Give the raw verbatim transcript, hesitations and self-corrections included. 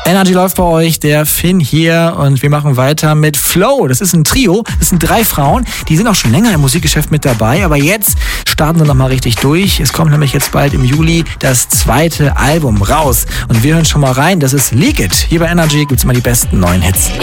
Energy läuft bei euch, der Finn hier und wir machen weiter mit Flow. Das ist ein Trio, das sind drei Frauen, die sind auch schon länger im Musikgeschäft mit dabei, aber jetzt starten wir nochmal richtig durch. Es kommt nämlich jetzt bald im Juli das zweite Album raus und wir hören schon mal rein, das ist Leak It. Hier bei Energy gibt's immer die besten neuen Hits.